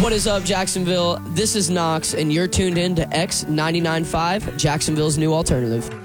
What is up, Jacksonville? This is Knox, and you're tuned in to X99.5, Jacksonville's new alternative.